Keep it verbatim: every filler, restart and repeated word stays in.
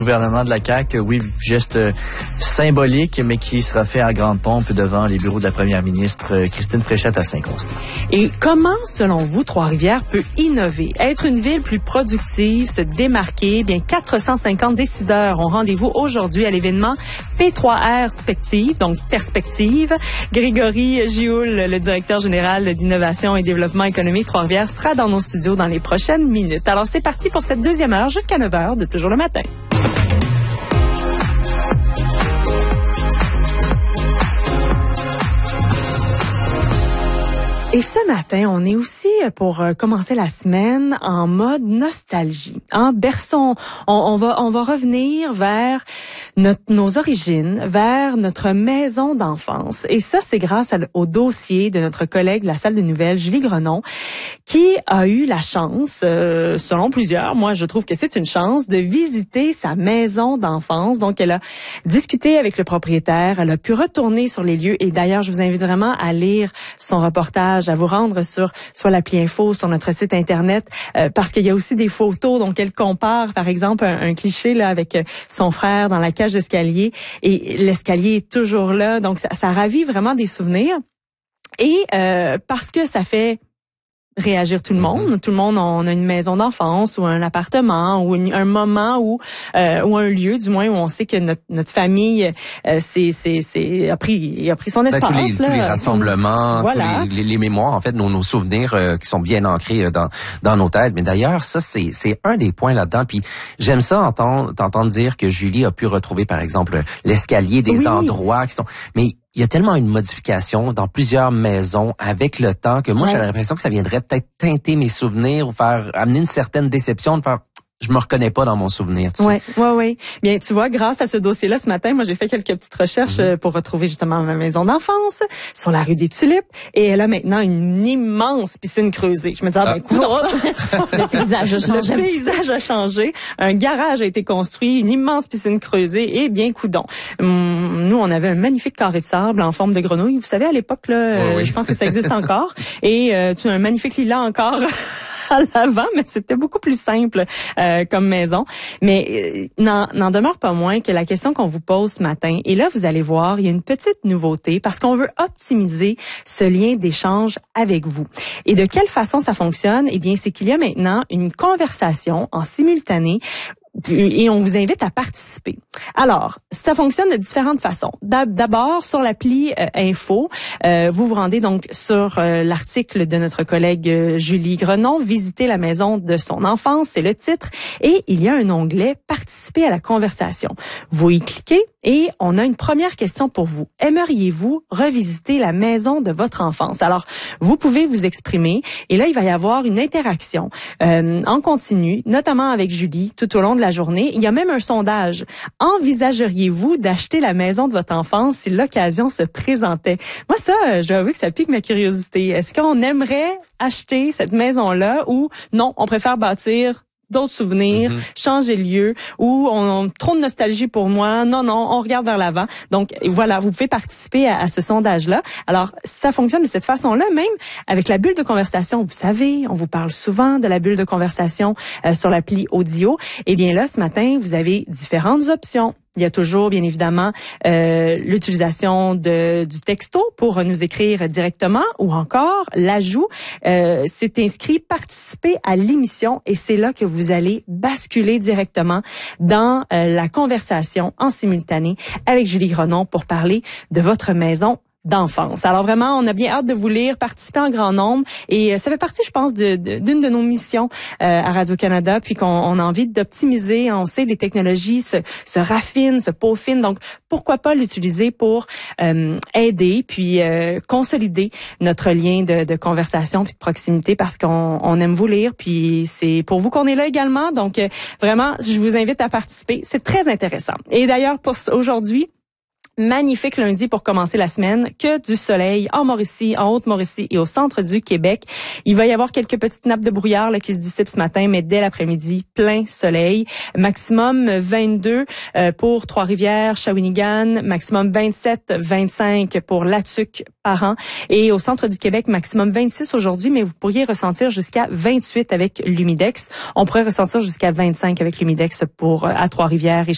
Gouvernement de la C A Q, oui, geste symbolique, mais qui sera fait à grande pompe devant les bureaux de la première ministre Christine Fréchette à Saint-Constant. Et comment, selon vous, Trois-Rivières peut innover, être une ville plus productive, se démarquer? Eh bien, quatre cent cinquante décideurs ont rendez-vous aujourd'hui à l'événement P trois R Spective, donc Perspective. Grégory Gioul, le directeur général d'innovation et développement économique Trois-Rivières, sera dans nos studios dans les prochaines minutes. Alors, c'est parti pour cette deuxième heure jusqu'à neuf heures de Toujours le matin. Et ce matin, on est aussi, pour commencer la semaine, en mode nostalgie. En berçon, on, on va on va revenir vers notre, nos origines, vers notre maison d'enfance. Et ça, c'est grâce à, au dossier de notre collègue de la salle de nouvelles, Julie Grenon, qui a eu la chance, euh, selon plusieurs, moi je trouve que c'est une chance, de visiter sa maison d'enfance. Donc, elle a discuté avec le propriétaire, elle a pu retourner sur les lieux. Et d'ailleurs, je vous invite vraiment à lire son reportage, à vous rendre sur soit l'appli Info, sur notre site Internet, euh, parce qu'il y a aussi des photos. Donc, elle compare, par exemple, un, un cliché là avec son frère dans la cage d'escalier. Et l'escalier est toujours là. Donc, ça, ça ravit vraiment des souvenirs. Et euh, parce que ça fait réagir tout le monde. Mm-hmm. Tout le monde, on a une maison d'enfance ou un appartement ou une, un moment où euh, ou un lieu, du moins, où on sait que notre, notre famille euh, c'est c'est c'est a pris a pris son espace. Ben, tous, les, là. tous les rassemblements, voilà. tous les, les, les mémoires, en fait, nos, nos souvenirs euh, qui sont bien ancrés dans dans nos têtes. Mais d'ailleurs, ça c'est c'est un des points là-dedans. Puis j'aime ça entendre t'entendre dire que Julie a pu retrouver, par exemple, l'escalier, des oui. endroits qui sont. Mais il y a tellement une modification dans plusieurs maisons avec le temps que moi, ouais. j'ai l'impression que ça viendrait peut-être teinter mes souvenirs ou faire amener une certaine déception de faire je me reconnais pas dans mon souvenir. Tu ouais, sais. ouais, ouais. Bien, tu vois, grâce à ce dossier-là, ce matin, moi, j'ai fait quelques petites recherches mm-hmm. pour retrouver justement ma maison d'enfance sur la rue des Tulipes. Et elle a maintenant une immense piscine creusée. Je me dis, ah, ben, écoute, le paysage a changé. Le paysage a changé. Un garage a été construit, une immense piscine creusée et bien coudon. Hum, nous, on avait un magnifique carré de sable en forme de grenouille. Vous savez, à l'époque, là, oh, oui. je pense que ça existe encore. Et euh, tu as un magnifique lilas encore à l'avant, mais c'était beaucoup plus simple euh, comme maison. Mais euh, n'en, n'en demeure pas moins que la question qu'on vous pose ce matin, et là, vous allez voir, il y a une petite nouveauté parce qu'on veut optimiser ce lien d'échange avec vous. Et de quelle façon ça fonctionne? Eh bien, c'est qu'il y a maintenant une conversation en simultané et on vous invite à participer. Alors, ça fonctionne de différentes façons. D'abord, sur l'appli euh, Info, euh, vous vous rendez donc sur euh, l'article de notre collègue euh, Julie Grenon, visiter la maison de son enfance, c'est le titre, et il y a un onglet participer à la conversation. Vous y cliquez et on a une première question pour vous. Aimeriez-vous revisiter la maison de votre enfance? Alors, vous pouvez vous exprimer et là, il va y avoir une interaction euh, en continu, notamment avec Julie, tout au long de la journée. Il y a même un sondage. Envisageriez-vous d'acheter la maison de votre enfance si l'occasion se présentait? Moi, ça, je dois avouer que ça pique ma curiosité. Est-ce qu'on aimerait acheter cette maison-là ou non, on préfère bâtir d'autres souvenirs, mm-hmm. changer le lieu, ou on, on trop de nostalgie pour moi. Non, non, on regarde vers l'avant. Donc, voilà, vous pouvez participer à, à ce sondage-là. Alors, ça fonctionne de cette façon-là, même avec la bulle de conversation. Vous savez, on vous parle souvent de la bulle de conversation euh, sur l'appli Audio. Eh bien là, ce matin, vous avez différentes options. Il y a toujours, bien évidemment, euh, l'utilisation de du texto pour nous écrire directement ou encore l'ajout. Euh, c'est inscrit participer à l'émission et c'est là que vous allez basculer directement dans euh, la conversation en simultané avec Julie Grenon pour parler de votre maison d'enfance. Alors vraiment, on a bien hâte de vous lire, participer en grand nombre et ça fait partie, je pense, de, de, d'une de nos missions euh, à Radio-Canada, puis qu'on on a envie d'optimiser. On sait que les technologies se, se raffinent, se peaufinent, donc pourquoi pas l'utiliser pour euh, aider puis euh, consolider notre lien de, de conversation puis de proximité parce qu'on on aime vous lire, puis c'est pour vous qu'on est là également. Donc euh, vraiment, je vous invite à participer. C'est très intéressant. Et d'ailleurs, pour aujourd'hui, magnifique lundi pour commencer la semaine, que du soleil en Mauricie, en Haute-Mauricie et au centre du Québec. Il va y avoir quelques petites nappes de brouillard là, qui se dissipent ce matin, mais dès l'après-midi, plein soleil. Maximum vingt-deux euh, pour Trois-Rivières, Shawinigan, maximum vingt-sept, vingt-cinq pour Latuc, Parent. Et au centre du Québec, maximum vingt-six aujourd'hui, mais vous pourriez ressentir jusqu'à vingt-huit avec l'humidex. On pourrait ressentir jusqu'à vingt-cinq avec l'humidex pour à Trois-Rivières et